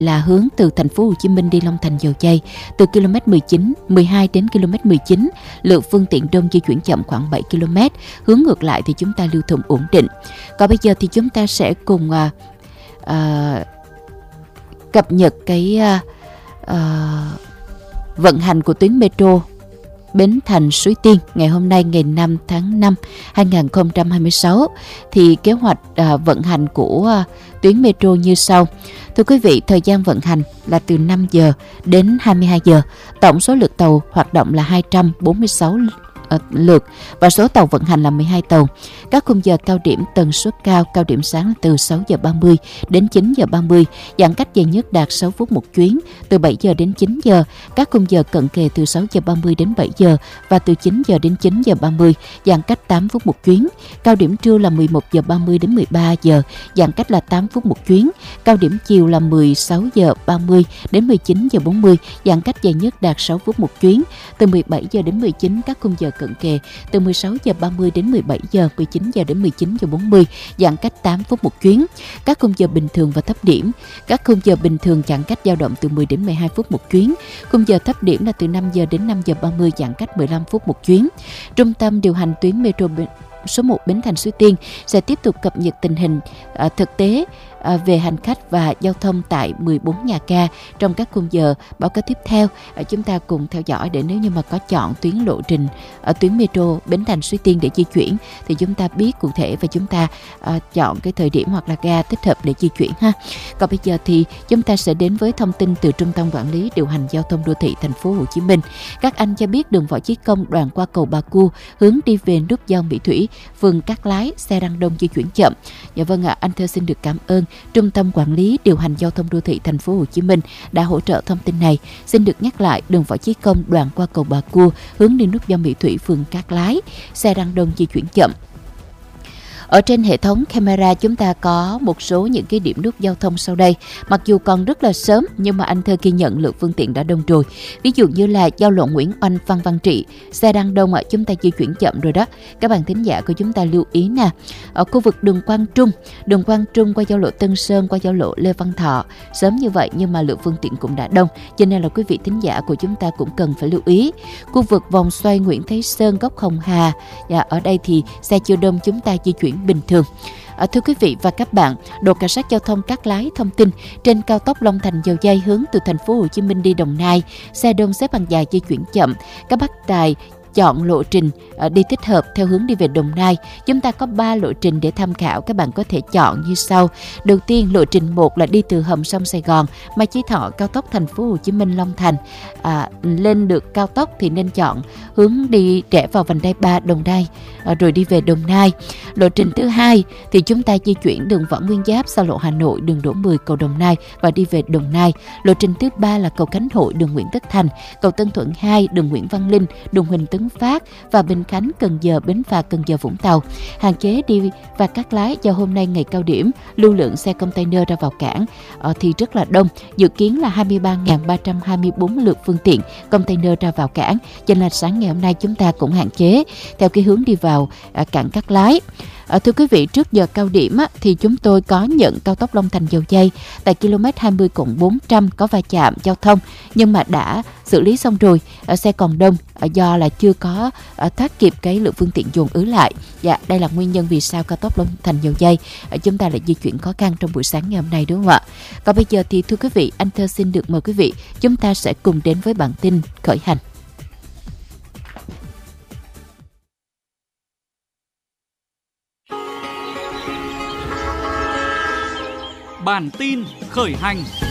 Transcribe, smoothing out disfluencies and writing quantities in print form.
là hướng từ thành phố Hồ Chí Minh đi Long Thành Dầu Giây, từ km 12 đến km 19, lượng phương tiện đông di chuyển chậm khoảng 7 km, hướng ngược lại thì chúng ta lưu thông ổn định. Còn bây giờ thì chúng ta sẽ cùng cập nhật cái vận hành của tuyến metro Bến Thành Suối Tiên ngày hôm nay ngày 5 tháng 5 2026 thì kế hoạch vận hành của tuyến metro như sau. Thưa quý vị, thời gian vận hành là từ 5 giờ đến 22 giờ. Tổng số lượt tàu hoạt động là 246 lượt và số tàu vận hành là 12 tàu. Các khung giờ cao điểm tần suất cao, cao điểm sáng là từ 6 giờ 30 đến 9 giờ 30, giãn cách dài nhất đạt 6 phút một chuyến, từ 7 giờ đến 9 giờ. Các khung giờ cận kề từ 6 giờ 30 đến 7 giờ và từ 9 giờ đến 9 giờ 30, giãn cách 8 phút một chuyến. Cao điểm trưa là 11 giờ 30 đến 13 giờ, giãn cách là 8 phút một chuyến. Cao điểm chiều là 16 giờ 30 đến 19 giờ 40, giãn cách dài nhất đạt 6 phút một chuyến. Từ 17 giờ đến 19 các khung giờ cận kề, từ 16 giờ 30 đến 17 giờ, 19 giờ đến 19 giờ 40, giãn cách 8 phút một chuyến. Các khung giờ bình thường và thấp điểm, các khung giờ bình thường giãn cách dao động từ 10 đến 12 phút một chuyến. Khung giờ thấp điểm là từ 5 giờ đến 5 giờ 30, giãn cách 15 phút một chuyến. Trung tâm điều hành tuyến metro số 1 Bến Thành Suối Tiên sẽ tiếp tục cập nhật tình hình thực tế về hành khách và giao thông tại 14 nhà ga trong các khung giờ báo cáo tiếp theo. Chúng ta cùng theo dõi để nếu như mà có chọn tuyến lộ trình tuyến metro Bến Thành Suối Tiên để di chuyển thì chúng ta biết cụ thể và chúng ta chọn cái thời điểm hoặc là ga thích hợp để di chuyển ha. Còn bây giờ thì chúng ta sẽ đến với thông tin từ Trung tâm Quản lý điều hành giao thông đô thị thành phố Hồ Chí Minh. Các anh cho biết đường Võ Chí Công đoạn qua cầu Bà Cua hướng đi về nút giao Mỹ Thủy, phường Cát Lái, xe đang đông di chuyển chậm. Dạ vâng ạ, anh Thơ xin được cảm ơn Trung tâm Quản lý điều hành giao thông đô thị thành phố Hồ Chí Minh đã hỗ trợ thông tin này. Xin được nhắc lại, đường Võ Chí Công đoạn qua cầu Bà Cua hướng đi nút giao Mỹ Thủy, phường Cát Lái, xe đang đông di chuyển chậm. Ở trên hệ thống camera chúng ta có một số những cái điểm nút giao thông sau đây. Mặc dù còn rất là sớm nhưng mà anh Thơ ghi nhận lượng phương tiện đã đông rồi. Ví dụ như là giao lộ Nguyễn Oanh, Phan Văn Trị, xe đang đông ạ, chúng ta di chuyển chậm rồi đó. Các bạn thính giả của chúng ta lưu ý nè. Ở khu vực đường Quang Trung qua giao lộ Tân Sơn, qua giao lộ Lê Văn Thọ, sớm như vậy nhưng mà lượng phương tiện cũng đã đông. Cho nên là quý vị thính giả của chúng ta cũng cần phải lưu ý. Khu vực vòng xoay Nguyễn Thái Sơn, góc Hồng Hà, ở đây thì xe chưa đông, chúng ta di chuyển bình thường. Thưa quý vị và các bạn, đội cảnh sát giao thông Cát Lái thông tin trên cao tốc Long Thành Dầu Giây hướng từ thành phố Hồ Chí Minh đi Đồng Nai, xe đông xếp hàng dài di chuyển chậm. Các bác tài chọn lộ trình đi thích hợp theo hướng đi về Đồng Nai. Chúng ta có 3 lộ trình để tham khảo, các bạn có thể chọn như sau. Đầu tiên, lộ trình 1 là đi từ hầm sông Sài Gòn, Mai Chí Thọ, cao tốc thành phố Hồ Chí Minh Long Thành. Lên được cao tốc thì nên chọn hướng đi rẽ vào vành đai 3 Đồng Nai rồi đi về Đồng Nai. Lộ trình thứ 2 thì chúng ta di chuyển đường Võ Nguyên Giáp, xa lộ Hà Nội, đường Đỗ Mười, cầu Đồng Nai và đi về Đồng Nai. Lộ trình thứ 3 là cầu Khánh Hội, đường Nguyễn Tất Thành, cầu Tân Thuận 2, đường Nguyễn Văn Linh, đường Huỳnh Tấn Phát và Bình Khánh, Cần Giờ, Bến Phà, Cần Giờ, Vũng Tàu. Hạn chế đi và Cát Lái do hôm nay ngày cao điểm, lưu lượng xe container ra vào cảng thì rất là đông. Dự kiến là 23.324 lượt phương tiện container ra vào cảng. Cho nên là sáng ngày hôm nay chúng ta cũng hạn chế theo cái hướng đi vào cảng Cát Lái. Thưa quý vị, trước giờ cao điểm thì chúng tôi có nhận cao tốc Long Thành Dầu Giây tại km 20+400 có va chạm giao thông nhưng mà đã xử lý xong rồi. Xe còn đông do là chưa có thoát kịp cái lượng phương tiện dồn ứ lại. Dạ, đây là nguyên nhân vì sao cao tốc Long Thành Dầu Giây chúng ta lại di chuyển khó khăn trong buổi sáng ngày hôm nay, đúng không ạ? Còn bây giờ thì thưa quý vị, anh Thơ xin được mời quý vị, chúng ta sẽ cùng đến với bản tin khởi hành. Bản tin khởi hành.